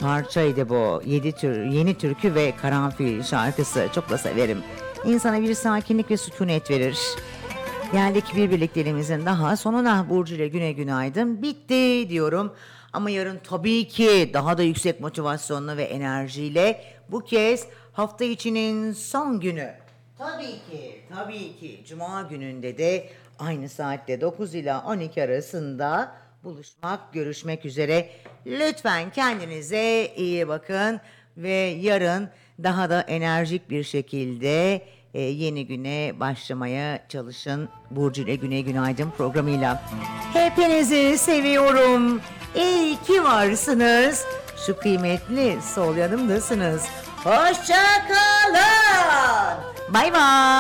parçaydı bu. Yeni türkü ve karanfil şarkısı. Çok da severim. İnsana bir sakinlik ve sükunet verir. Geldik bir birlikteliğimizin daha sonuna. Burcu ile güne günaydın. Bitti diyorum. Ama yarın tabii ki daha da yüksek motivasyonla ve enerjiyle bu kez hafta içinin son günü. Tabii ki Cuma gününde de aynı saatte 9 ila 12 arasında buluşmak, görüşmek üzere. Lütfen kendinize iyi bakın ve yarın daha da enerjik bir şekilde yeni güne başlamaya çalışın. Burcu ile Güne Günaydın programıyla. Hepinizi seviyorum. İyi ki varsınız. Şu kıymetli sol yanımdasınız. Hoşça kalın. Bay bay.